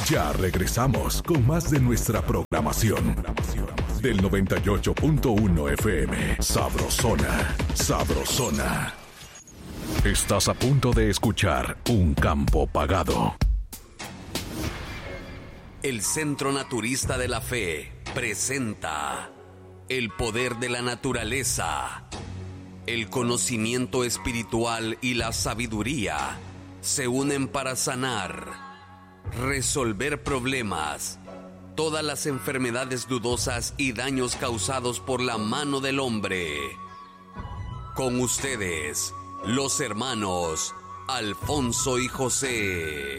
Ya regresamos con más de nuestra programación. Del 98.1 FM. Sabrosona. Sabrosona. Estás a punto de escuchar Un Campo Pagado. El Centro Naturista de la Fe presenta el poder de la naturaleza. El conocimiento espiritual y la sabiduría se unen para sanar, resolver problemas, todas las enfermedades dudosas y daños causados por la mano del hombre. Con ustedes, los hermanos Alfonso y José.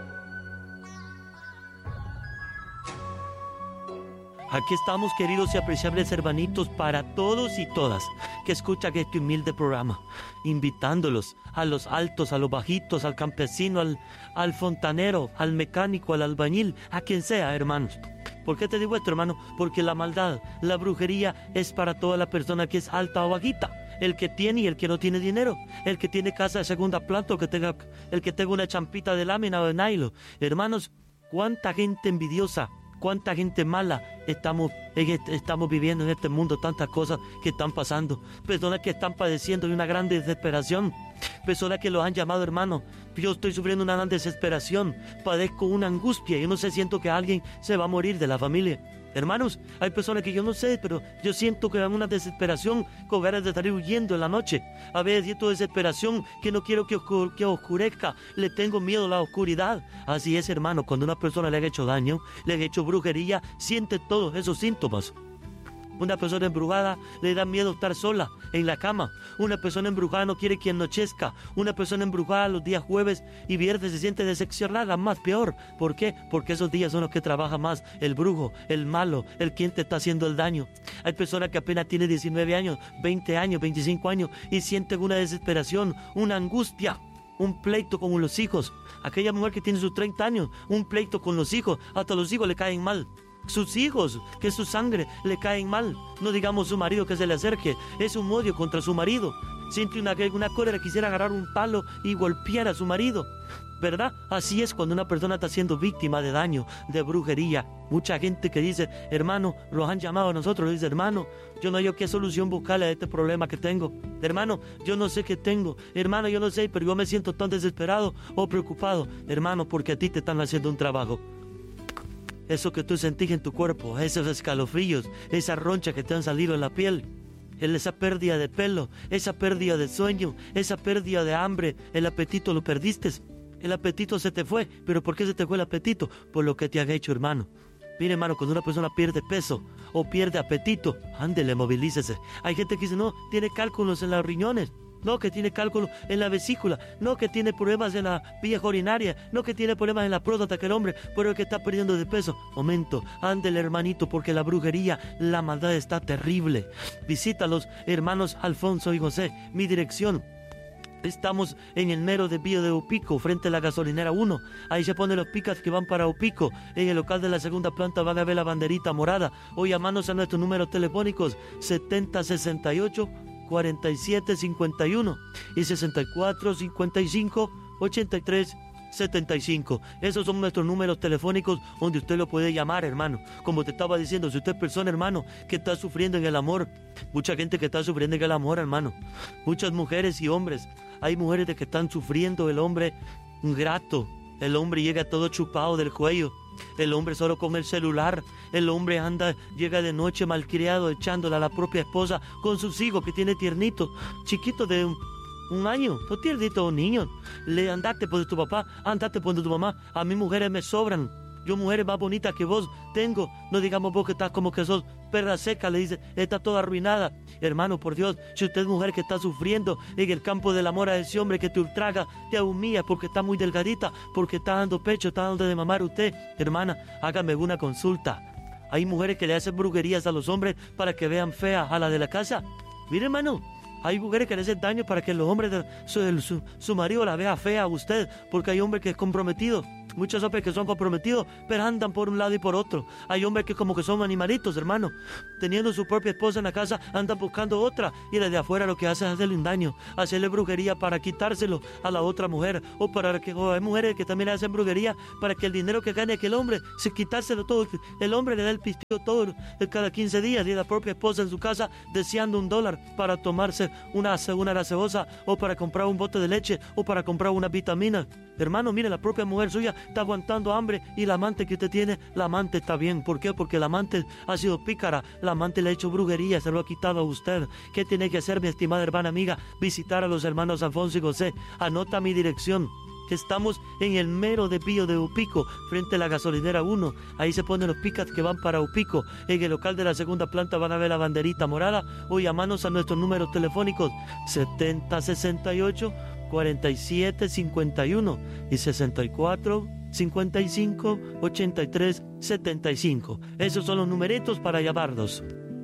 Aquí estamos, queridos y apreciables hermanitos, para todos y todas que escuchan este humilde programa, invitándolos a los altos, a los bajitos, al campesino, al fontanero, al mecánico, al albañil, a quien sea, hermanos. ¿Por qué te digo esto, hermano? Porque la maldad, la brujería es para toda la persona que es alta o bajita. El que tiene y el que no tiene dinero, el que tiene casa de segunda planta, o el que tenga una champita de lámina o de nylon. Hermanos, cuánta gente envidiosa, cuánta gente mala estamos viviendo en este mundo, tantas cosas que están pasando, personas que están padeciendo de una gran desesperación, personas que los han llamado hermano. Yo estoy sufriendo una gran desesperación, padezco una angustia, yo no sé, siento que alguien se va a morir de la familia. Hermanos, hay personas que yo no sé, pero yo siento que van una desesperación, con ganas de salir huyendo en la noche. A veces siento desesperación, que no quiero que oscurezca, le tengo miedo a la oscuridad. Así es, hermano, cuando una persona le ha hecho daño, le ha hecho brujería, siente todos esos síntomas. Una persona embrujada le da miedo estar sola en la cama. Una persona embrujada no quiere que anochezca. Una persona embrujada los días jueves y viernes se siente decepcionada, más peor. ¿Por qué? Porque esos días son los que trabaja más el brujo, el malo, el quien te está haciendo el daño. Hay personas que apenas tienen 19 años, 20 años, 25 años y sienten una desesperación, una angustia, un pleito con los hijos. Aquella mujer que tiene sus 30 años, un pleito con los hijos, hasta los hijos le caen mal. Sus hijos, que es su sangre, le caen mal. No digamos su marido que se le acerque, es un odio contra su marido. Siente una cólera, quisiera agarrar un palo y golpear a su marido, ¿verdad? Así es cuando una persona está siendo víctima de daño, de brujería. Mucha gente que dice, hermano, los han llamado a nosotros, dice, hermano, yo no sé qué solución buscarle a este problema que tengo. Hermano, yo no sé qué tengo. Hermano, yo no sé, pero yo me siento tan desesperado o preocupado. Hermano, porque a ti te están haciendo un trabajo. Eso que tú sentís en tu cuerpo, esos escalofríos, esa roncha que te han salido en la piel, esa pérdida de pelo, esa pérdida de sueño, esa pérdida de hambre, el apetito lo perdiste, el apetito se te fue. ¿Pero por qué se te fue el apetito? Por lo que te han hecho, hermano. Mire, hermano, cuando una persona pierde peso o pierde apetito, ándele, movilícese. Hay gente que dice, no, tiene cálculos en los riñones. No, que tiene cálculo en la vesícula, no, que tiene problemas en la vía urinaria, no, que tiene problemas en la próstata, que el hombre, pero el que está perdiendo de peso. Momento, ándele, hermanito, porque la brujería, la maldad está terrible. Visita a los hermanos Alfonso y José. Mi dirección: estamos en el mero desvío de Opico, frente a la gasolinera 1. Ahí se ponen los picas que van para Opico. En el local de la segunda planta van a ver la banderita morada. O llamarnos a nuestros números telefónicos 7068 4751 y 6455 8375. Esos son nuestros números telefónicos donde usted lo puede llamar, hermano. Como te estaba diciendo, si usted es persona, hermano, que está sufriendo en el amor, mucha gente que está sufriendo en el amor, hermano, muchas mujeres y hombres. Hay mujeres de que están sufriendo, el hombre ingrato, el hombre llega todo chupado del cuello, el hombre solo con el celular, el hombre llega de noche malcriado, echándola a la propia esposa con sus hijos que tiene tiernitos, chiquitos de un año, no tiernito, niños. Le andate por tu papá, andate por tu mamá. A mí mujeres me sobran, yo mujeres más bonitas que vos tengo. No digamos vos que estás como que sos perra seca, le dice, está toda arruinada. Hermano, por Dios, si usted es mujer que está sufriendo en el campo del amor a ese hombre que te ultraga, te humilla porque está muy delgadita, porque está dando pecho, está dando de mamar usted, hermana, hágame una consulta. Hay mujeres que le hacen brujerías a los hombres para que vean feas a la de la casa. Mire, hermano, hay mujeres que le hacen daño para que los hombres, su marido la vea fea a usted, porque hay hombres que es comprometido. Muchos hombres que son comprometidos, pero andan por un lado y por otro. Hay hombres que como que son animalitos, hermano. Teniendo su propia esposa en la casa, andan buscando otra. Y desde afuera lo que hace es hacerle un daño, hacerle brujería para quitárselo a la otra mujer. O hay mujeres que también le hacen brujería para que el dinero que gane aquel hombre, se quitárselo todo. El hombre le da el pisteo todo cada 15 días y la propia esposa en su casa deseando $1 para tomarse una gaseosa o para comprar un bote de leche o para comprar una vitamina. Hermano, mire, la propia mujer suya está aguantando hambre y la amante que usted tiene, la amante está bien. ¿Por qué? Porque la amante ha sido pícara, la amante le ha hecho brujería, se lo ha quitado a usted. ¿Qué tiene que hacer, mi estimada hermana amiga? Visitar a los hermanos Alfonso y José. Anota mi dirección. Estamos en el mero de Pío de Upico, frente a la gasolinera 1. Ahí se ponen los pickups que van para Upico. En el local de la segunda planta van a ver la banderita morada o llamanos a nuestros números telefónicos 7068 47 51 y 64 55 83 75. Esos son los numeritos para llamarnos.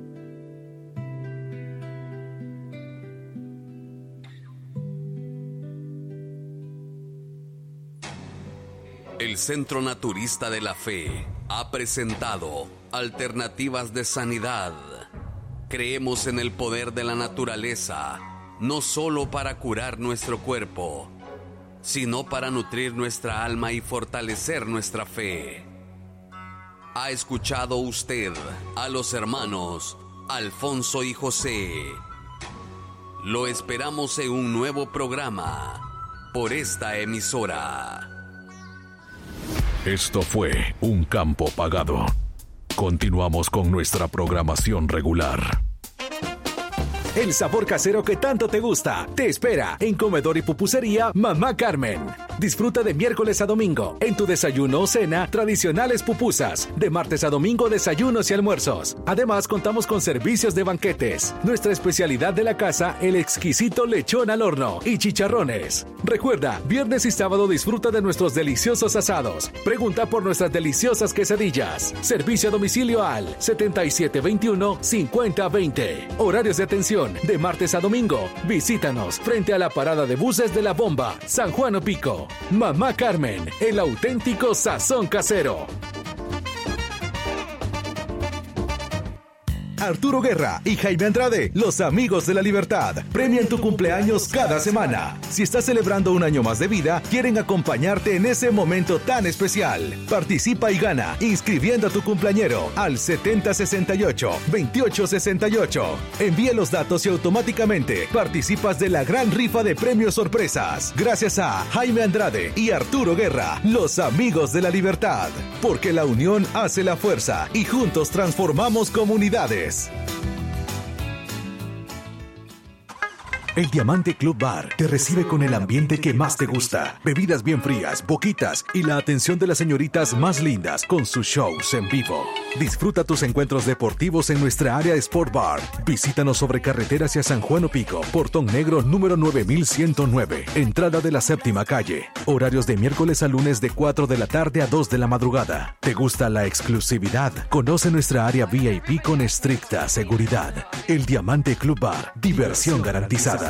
El Centro Naturista de la Fe ha presentado alternativas de sanidad. Creemos en el poder de la naturaleza, no solo para curar nuestro cuerpo, sino para nutrir nuestra alma y fortalecer nuestra fe. ¿Ha escuchado usted a los hermanos Alfonso y José? Lo esperamos en un nuevo programa por esta emisora. Esto fue Un Campo Pagado. Continuamos con nuestra programación regular. El sabor casero que tanto te gusta te espera en Comedor y Pupusería Mamá Carmen. Disfruta de miércoles a domingo en tu desayuno o cena tradicionales pupusas. De martes a domingo desayunos y almuerzos. Además contamos con servicios de banquetes. Nuestra especialidad de la casa, el exquisito lechón al horno y chicharrones. Recuerda, viernes y sábado disfruta de nuestros deliciosos asados. Pregunta por nuestras deliciosas quesadillas. Servicio a domicilio al 7721-5020. Horarios de atención de martes a domingo. Visítanos frente a la parada de buses de La Bomba, San Juan Opico. Mamá Carmen, el auténtico sazón casero. Arturo Guerra y Jaime Andrade, los amigos de la libertad, premian tu cumpleaños cada semana. Si estás celebrando un año más de vida, quieren acompañarte en ese momento tan especial. Participa y gana inscribiendo a tu cumpleañero al 7068-2868. Envía los datos y automáticamente participas de la gran rifa de premios sorpresas. Gracias a Jaime Andrade y Arturo Guerra, los amigos de la libertad. Porque la unión hace la fuerza y juntos transformamos comunidades. El Diamante Club Bar te recibe con el ambiente que más te gusta. Bebidas bien frías, poquitas y la atención de las señoritas más lindas con sus shows en vivo. Disfruta tus encuentros deportivos en nuestra área Sport Bar. Visítanos sobre carretera hacia San Juan Opico, Portón Negro número 9109, entrada de la séptima calle. Horarios de miércoles a lunes de 4 de la tarde a 2 de la madrugada. ¿Te gusta la exclusividad? Conoce nuestra área VIP con estricta seguridad. El Diamante Club Bar, diversión garantizada.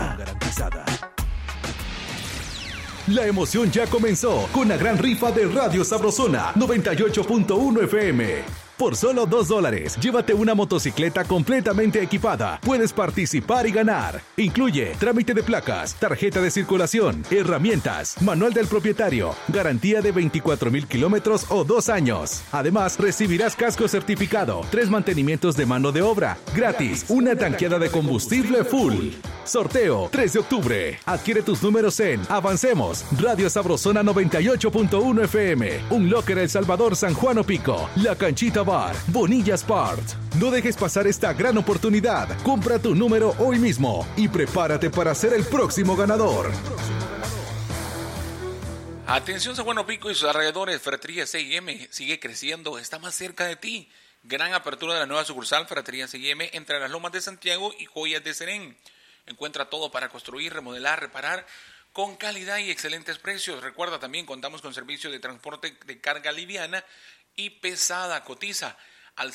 La emoción ya comenzó con la gran rifa de Radio Sabrosona 98.1 FM. Por solo $2, llévate una motocicleta completamente equipada. Puedes participar y ganar. Incluye trámite de placas, tarjeta de circulación, herramientas, manual del propietario, garantía de 24,000 kilómetros o 2 años. Además, recibirás casco certificado, 3 mantenimientos de mano de obra, gratis, una tanqueada de combustible full. Sorteo 3 de octubre. Adquiere tus números en Avancemos, Radio Sabrosona 98.1 FM, Un Locker El Salvador, San Juan Opico, La Canchita Bar, Bonilla Sport. No dejes pasar esta gran oportunidad. Compra tu número hoy mismo y prepárate para ser el próximo ganador. Atención San Juan Opico y sus alrededores, Ferretería C&M sigue creciendo, está más cerca de ti. Gran apertura de la nueva sucursal Ferretería C&M entre las Lomas de Santiago y Joyas de Serén. Encuentra todo para construir, remodelar, reparar con calidad y excelentes precios. Recuerda, también contamos con servicio de transporte de carga liviana y pesada. Cotiza al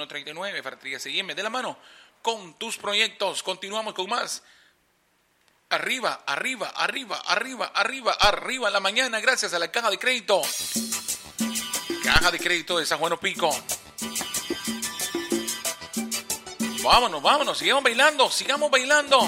6868-9139. Ferretería C&M, de la mano con tus proyectos. Continuamos con más arriba, arriba, arriba, arriba, arriba, arriba en la mañana, gracias a la Caja de Crédito. Caja de Crédito de San Juan Pico. Vámonos, vámonos, sigamos bailando, sigamos bailando.